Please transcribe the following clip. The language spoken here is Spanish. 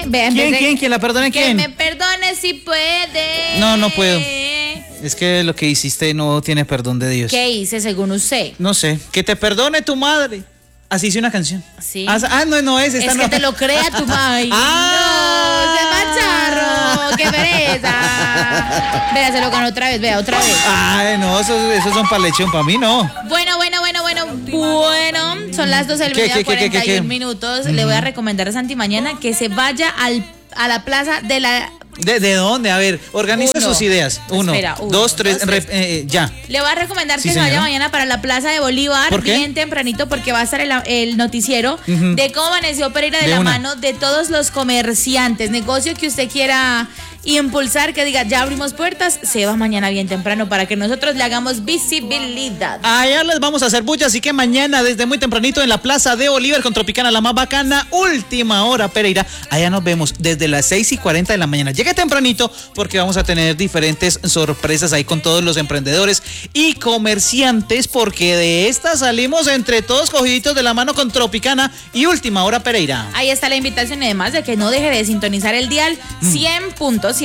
Vea, ¿Quién? ¿Quién la perdone? Que ¿Quién? me perdone si puede. No puedo. Es que lo que hiciste no tiene perdón de Dios. ¿Qué hice según usted? No sé. Que te perdone tu madre. Así hice una canción. Sí. No es esta. Es no. que te lo crea tu madre. No, se macharro. ¡Qué pereza! Vea, se lo ganó otra vez, vea, otra vez. Ay, no, esos son para lechón, para mí no. Bueno, son las 12 del mediodía, 41 minutos. Le voy a recomendar a Santi mañana que se vaya a la plaza de la... ¿De dónde? A ver, organiza sus ideas. Uno, dos, tres, ya. Le voy a recomendar Sí, que se vaya señora. mañana para la Plaza de Bolívar, ¿Por qué? bien tempranito, porque va a estar el noticiero de cómo amaneció Pereira de la mano de todos los comerciantes. Negocio que usted quiera impulsar, que diga, ya abrimos puertas, se va mañana bien temprano para que nosotros le hagamos visibilidad. Allá les vamos a hacer bulla, así que mañana desde muy tempranito en la Plaza de Bolívar con Tropicana, la más bacana, última hora, Pereira. Allá nos vemos desde las 6:40 de la mañana. Llegue tempranito porque vamos a tener diferentes sorpresas ahí con todos los emprendedores y comerciantes, porque de esta salimos entre todos cogiditos de la mano con Tropicana y última hora, Pereira. Ahí está la invitación, además de que no deje de sintonizar el dial 100.7.